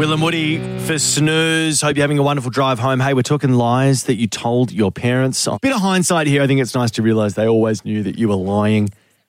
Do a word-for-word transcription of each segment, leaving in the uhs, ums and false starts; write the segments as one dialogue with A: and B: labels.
A: Will and Woody for Snooze. Hope you're having a wonderful drive home. Hey, we're talking lies that you told your parents. A bit of hindsight here. I think it's nice to realise they always knew that you were lying.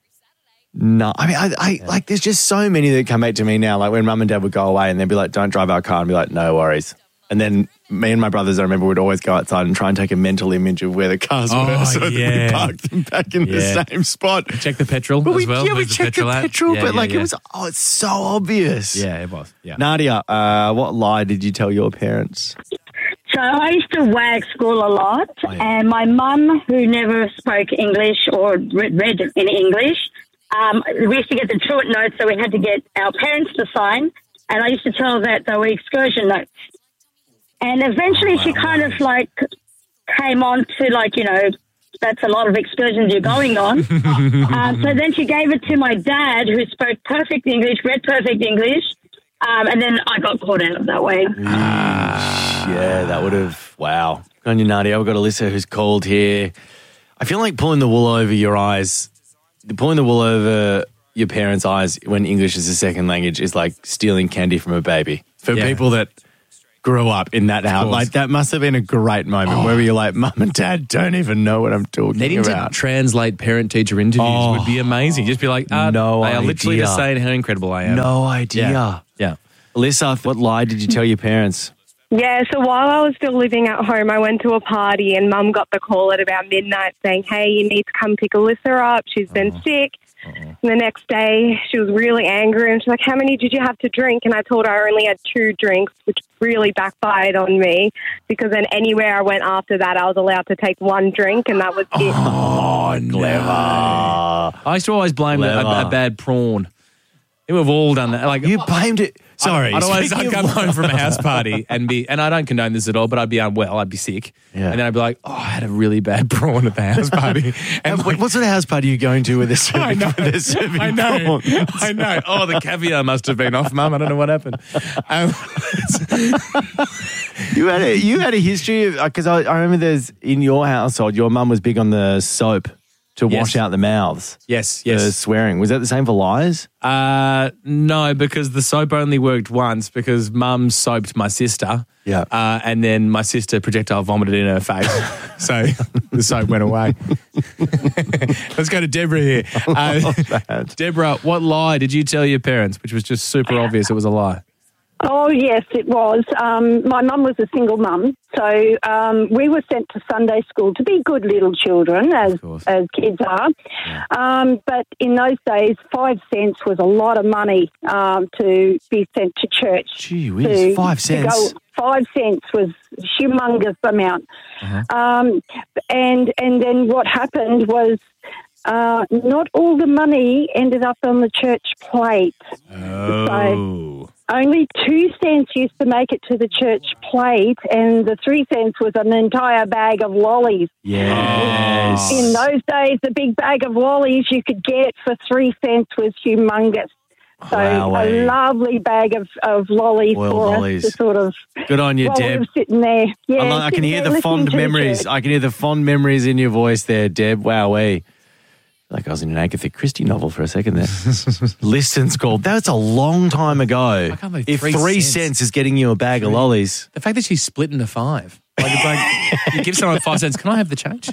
A: No, I mean, I, I yeah. like. There's just so many that come back to me now. Like when Mum and Dad would go away, and they'd be like, "Don't drive our car," and be like, "No worries." And then me and my brothers, I remember, would always go outside and try and take a mental image of where the cars
B: oh,
A: were, so
B: yeah.
A: that we parked them back in
B: yeah.
A: the same spot.
B: Check the petrol
A: but
B: as
A: we,
B: well.
A: Yeah, we
B: Where's
A: checked
B: the petrol,
A: the petrol,
B: yeah,
A: but
B: yeah,
A: like
B: yeah.
A: it was. Oh, it's so obvious.
B: Yeah, it was. Yeah.
A: Nadia, uh, what lie did you tell your parents?
C: So I used to wag school a lot,
A: oh, yeah.
C: and my mum, who never spoke English or read any English, um, we used to get the truant notes, so we had to get our parents to sign, and I used to tell that they were excursion notes. And eventually oh, wow, she kind wow. of like came on to like, you know, that's a lot of excursions you're going on. um, so then she gave it to my dad, who spoke perfect English, read perfect English, um, and then I got caught out that way.
A: Ah, yeah, that would have, wow. Good on you, Nadia. I've got Alyssa who's called here. I feel like pulling the wool over your eyes, pulling the wool over your parents' eyes when English is a second language is like stealing candy from a baby. For yeah. people that grew up in that house, like that must have been a great moment oh. where you're like, Mum and Dad don't even know what I'm talking
B: Needing
A: about.
B: Needing to translate parent-teacher interviews oh. would be amazing. Just be like, uh,
A: no
B: they
A: idea.
B: are literally just saying how incredible I am.
A: No idea.
B: Yeah. yeah.
A: Alyssa, what lie did you tell your parents?
D: Yeah, so while I was still living at home, I went to a party and Mum got the call at about midnight saying, hey, you need to come pick Alyssa up. She's been oh. sick. Uh-oh. And the next day, she was really angry and she's like, how many did you have to drink? And I told her I only had two drinks, which really backfired on me because then anywhere I went after that, I was allowed to take one drink and that was it.
A: Oh, clever.
B: I used to always blame a, a, a bad prawn. We've all done that. Like
A: you blamed it. Sorry.
B: I'd always I'd come home from a house party and be, and I don't condone this at all, but I'd be unwell, I'd be sick. Yeah. And then I'd be like, oh, I had a really bad prawn at the house party. And
A: like, what sort of house party are you going to with this?
B: I know.
A: Serving
B: I know.
A: prawns?
B: I know. Oh, the caviar must have been off, Mum. I don't know what happened. Um,
A: you had a, you had a history of, because I, I remember there's, in your household, your mum was big on the soap to
B: yes.
A: wash out the mouths.
B: Yes, yes.
A: The swearing. Was that the same for lies?
B: Uh, no, because the soap only worked once because Mum soaped my sister.
A: Yeah.
B: Uh, and then my sister projectile vomited in her face. So the soap went away. Let's go to Deborah here. Uh,
A: oh,
B: Deborah, what lie did you tell your parents, which was just super obvious it was a lie?
E: Oh, yes, it was. Um, my mum was a single mum, so um, we were sent to Sunday school to be good little children, as as kids are.
B: Yeah.
E: Um, but in those days, five cents was a lot of money um, to be sent to church.
A: Gee whiz,
E: to,
A: five cents?
E: To go, five cents was a humongous amount.
A: Uh-huh.
E: Um, and, and then what happened was uh, not all the money ended up on the church plate.
B: Oh.
E: So, only two cents used to make it to the church plate, and the three cents was an entire bag of lollies.
A: Yes.
E: In those days, the big bag of lollies you could get for three cents was humongous. So
A: Wowee.
E: a lovely bag of, of lollies
A: Boiled
E: for
A: lollies.
E: us to sort of...
A: Good on you,
E: while
A: Deb.
E: we were sitting there. Yeah,
A: I, like, I can
E: sitting
A: hear
E: there
A: the fond
E: listening to
A: memories.
E: church.
A: I can hear the fond memories in your voice there, Deb. Wowee. Like I was in an Agatha Christie novel for a second there. Liston's called. That's a long time ago.
B: I can't believe
A: if
B: three
A: three
B: cents.
A: cents is getting you a bag of lollies.
B: The fact that she's split into five. Like, it's like you give someone five cents, can I have the change?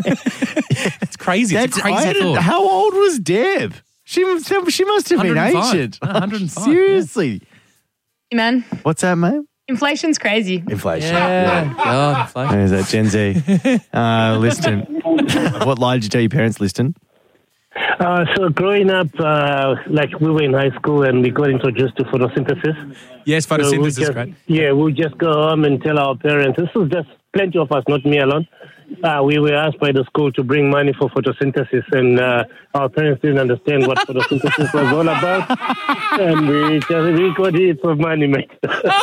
B: It's crazy. It's
A: That's,
B: a crazy
A: I had a-
B: thought.
A: How old was Deb? She, must- she must have been
B: one hundred five.
A: ancient.
B: one hundred five,
A: Seriously.
F: Hey, man,
A: What's that, mate?
F: inflation's crazy.
A: Inflation.
B: Yeah. God, inflation.
A: There's that Gen Z. Uh, Liston. What lie did you tell your parents, Liston?
G: Uh, so growing up, uh, like we were in high school and we got introduced to photosynthesis.
B: Yes,
G: So we
B: photosynthesis,
G: just,
B: great.
G: Yeah, we just go home and tell our parents. This was just plenty of us, not me alone. Uh, we were asked by the school to bring money for photosynthesis, and uh, our parents didn't understand what photosynthesis was all about. And we just we got heaps of money, mate.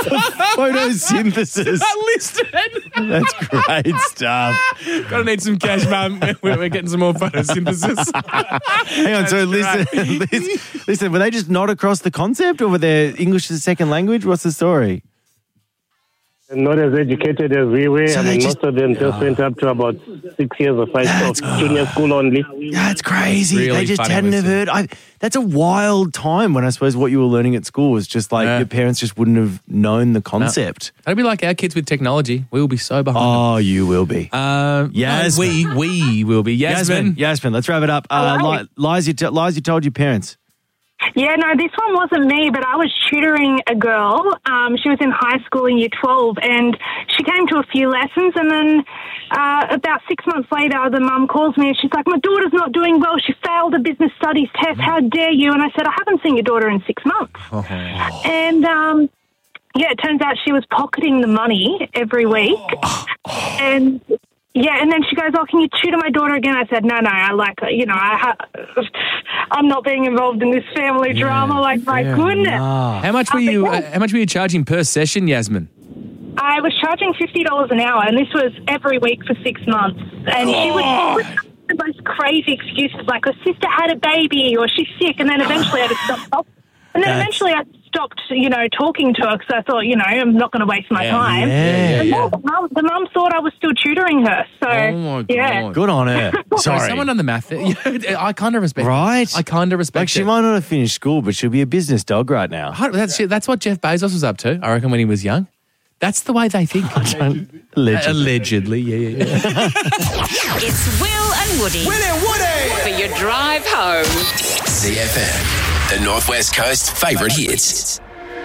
A: Photosynthesis.
B: Liston.
A: That's great stuff.
B: Gotta need some cash, Mum. We're, we're getting some more photosynthesis.
A: Hang on, so listen, listen, listen, were they just not across the concept or were they English as a second language? What's the story?
G: And not as educated as we were.
A: So
G: I
A: they
G: mean,
A: just-
G: most of them just went up to about six years or five,
A: That's-
G: so junior school only.
A: That's crazy.
B: Really
A: they just
B: funny
A: hadn't have
B: listen.
A: heard. I, that's a wild time when I suppose what you were learning at school was just like
B: Yeah.
A: your parents just wouldn't have known the concept.
B: That'd be like our kids with technology. We will be so behind them.
A: Oh, you will be.
B: Um,
A: Yasmin.
B: no, we we will be. Yasmin.
A: Yasmin, Yasmin, let's wrap it up. Uh,
E: Hello.
A: li- lies, you t- lies you told your parents.
D: Yeah, no, this one wasn't me, but I was tutoring a girl. Um, she was in high school in year twelve, and she came to a few lessons, and then uh, about six months later, the mum calls me, and she's like, my daughter's not doing well. She failed a business studies test. How dare you? And I said, I haven't seen your daughter in six months. And, um, yeah, it turns out she was pocketing the money every week. And... Yeah, and then she goes, oh, can you tutor my daughter again? I said, no, no, I like, you know, I ha- I'm not being involved in this family drama. Like, my goodness.
B: How much were you? Uh, how much were you charging per session, Yasmin?
D: I was charging fifty dollars an hour, and this was every week for six months. And she would the most crazy excuses, like her sister had a baby or she's sick, and then eventually I just stopped. And then
A: That's-
D: eventually I stopped, you know, talking to her because I thought, you know, I'm not going to waste my
B: Yeah,
D: time.
A: yeah,
D: And
B: yeah.
D: The mum, the mum thought I was still tutoring her. So,
B: Oh my
D: yeah.
B: God.
A: Good on her.
B: Sorry,
A: Sorry.
B: someone on the math. I kind of respect.
A: Right?
B: I kind of respect.
A: Like she
B: it.
A: might not have finished school, but she'll be a business dog right now.
B: That's that's what Jeff Bezos was up to. I reckon when he was young. That's the way they think.
A: Allegedly.
B: Allegedly, yeah, yeah, yeah.
H: It's Will and Woody.
I: Willie Woody!
H: For your drive home.
I: C F M, the Northwest Coast favourite hits.